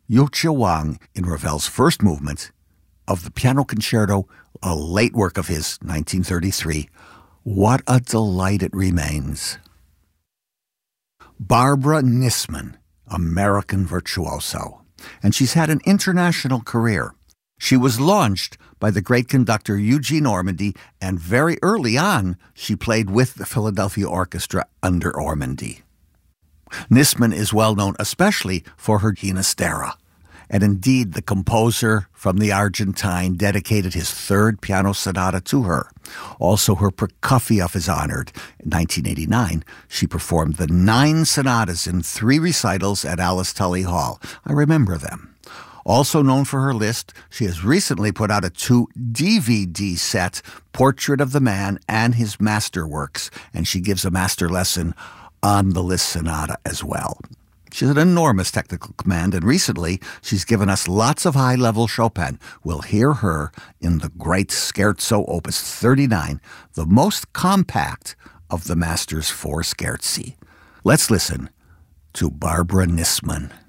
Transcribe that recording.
Yuchia Wang in Ravel's first movement of the Piano Concerto, a late work of his, 1933. What a delight it remains. Barbara Nisman, American virtuoso, and she's had an international career. She was launched by the great conductor Eugene Ormandy, and very early on, she played with the Philadelphia Orchestra under Ormandy. Nisman is well known especially for her Ginastera, and indeed the composer from the Argentine dedicated his third piano sonata to her. Also, her Prokofiev is honored. In 1989, she performed the 9 sonatas in 3 recitals at Alice Tully Hall. I remember them. Also known for her list, she has recently put out a 2-DVD set, Portrait of the Man and His Masterworks, and she gives a master lesson on the Liszt Sonata as well. She's an enormous technical command, and recently she's given us lots of high-level Chopin. We'll hear her in the great Scherzo Opus 39, the most compact of the master's 4 scherzi. Let's listen to Barbara Nisman.